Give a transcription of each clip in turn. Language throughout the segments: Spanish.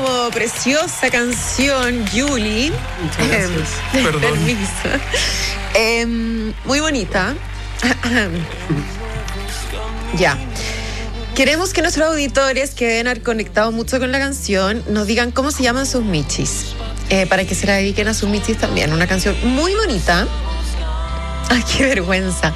como preciosa canción, Julie. Muchas gracias. Perdón. Permiso. Muy bonita. Ya. Queremos que nuestros auditores que deben haber conectado mucho con la canción nos digan cómo se llaman sus michis. Para que se la dediquen a sus michis también. Una canción muy bonita. Ay, qué vergüenza.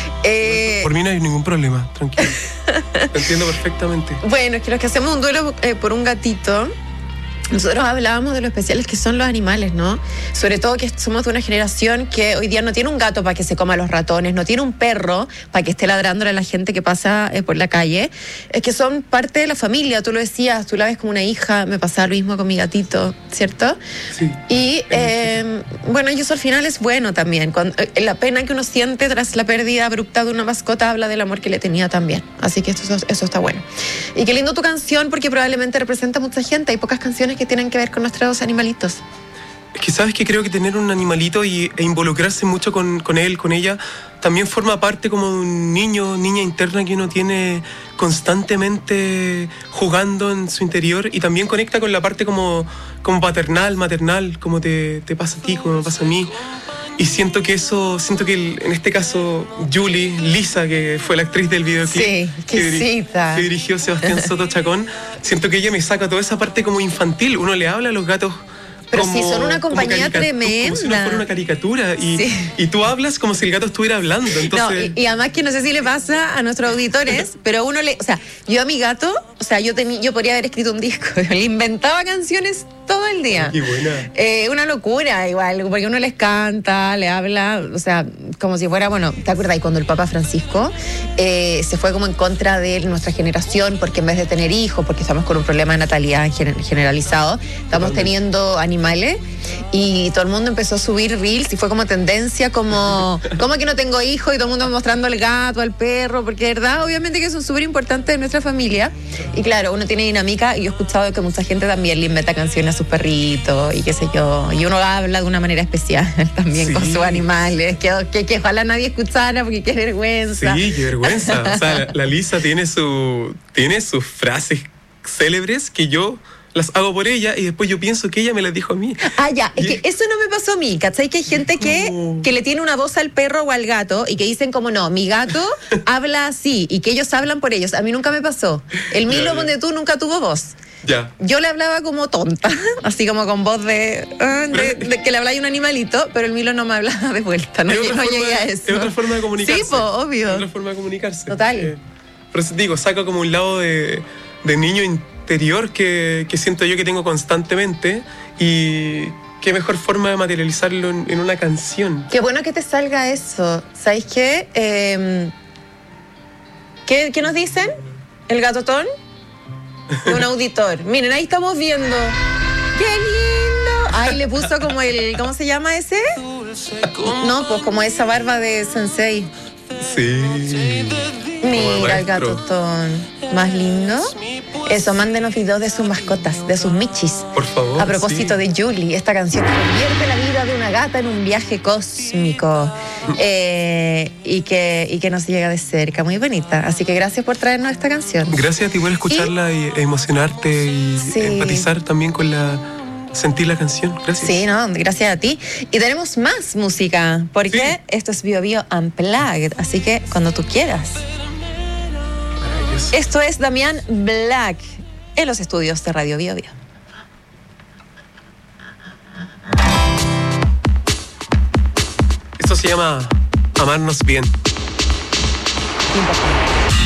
Por mí no hay ningún problema, tranquilo. Te entiendo perfectamente. Bueno, es que los que hacemos un duelo por un gatito, nosotros hablábamos de lo especiales que son los animales, ¿no? Sobre todo que somos de una generación que hoy día no tiene un gato para que se coma los ratones, no tiene un perro para que esté ladrándole a la gente que pasa por la calle. Es que son parte de la familia, tú lo decías, tú la ves como una hija, me pasaba lo mismo con mi gatito, ¿cierto? Sí. Y bueno, y eso al final es bueno también. La pena que uno siente tras la pérdida abrupta de una mascota habla del amor que le tenía también. Así que eso está bueno. Y qué lindo tu canción, porque probablemente representa a mucha gente. Hay pocas canciones que tienen que ver con nuestros animalitos. Es que sabes que creo que tener un animalito e involucrarse mucho con él, con ella, también forma parte como de un niña interna que uno tiene constantemente jugando en su interior, y también conecta con la parte como paternal, maternal, como te pasa a ti, como me pasa a mí. Y siento que en este caso Lisa, que fue la actriz del videoclip, sí, que dirigió Sebastián Soto Chacón, siento que ella me saca toda esa parte como infantil. Uno le habla a los gatos pero sí, son una compañía tremenda. Como si uno fuera una caricatura. Y tú hablas como si el gato estuviera hablando. Entonces... No, y además que no sé si le pasa a nuestros auditores, pero yo a mi gato, yo podría haber escrito un disco, le inventaba canciones todo el día. Qué buena. Una locura igual, porque uno les canta, le habla, como si fuera, bueno, ¿te acuerdas? Y cuando el Papa Francisco se fue como en contra de nuestra generación, porque en vez de tener hijos, porque estamos con un problema de natalidad generalizado, estamos teniendo animales, y todo el mundo empezó a subir reels y fue como tendencia, como que no tengo hijos, y todo el mundo mostrando al gato, al perro, porque de verdad, obviamente que son súper importantes de nuestra familia. Y claro, uno tiene dinámica, y yo he escuchado que mucha gente también le inventa canciones a sus perritos y qué sé yo, y uno habla de una manera especial también con sus animales, que ojalá nadie escuchara, porque qué vergüenza. Sí, qué vergüenza. O sea, la Lisa tiene sus frases célebres que yo las hago por ella, y después yo pienso que ella me las dijo a mí. Ah, ya, es que eso no me pasó a mí, ¿cachai? Que hay gente que le tiene una voz al perro o al gato y que dicen como no, mi gato habla así, y que ellos hablan por ellos. A mí nunca me pasó. El Milo, donde tú nunca tuvo voz. Ya. Yo le hablaba como tonta, así como con voz de que le hablaba a un animalito, pero el Milo no me hablaba de vuelta, no llegué a eso. Es otra forma de comunicarse. Sí, obvio. Es otra forma de comunicarse. Total. Pero digo, saca como un lado de niño interior que siento yo que tengo constantemente, y qué mejor forma de materializarlo en una canción. Qué bueno que te salga eso. ¿Sabéis qué? ¿Qué nos dicen? ¿El gatotón? Un auditor. Miren, ahí estamos viendo. ¡Qué lindo! Ay, le puso como ¿cómo se llama ese? No, pues como esa barba de sensei. Sí. Mira el gatotón. ¿Más lindo? Eso, mándenos videos de sus mascotas, de sus michis. Por favor. A propósito de Julie, esta canción que convierte la vida de una gata en un viaje cósmico, y que nos llega de cerca. Muy bonita. Así que gracias por traernos esta canción. Gracias a ti por escucharla e emocionarte y empatizar también con sentir la canción. Gracias. Sí, no, gracias a ti. Y tenemos más música, porque esto es Bio Bio Unplugged, así que cuando tú quieras. Esto es Damián Black en los estudios de Radio Bio Bio. Esto se llama Amarnos Bien. Importante.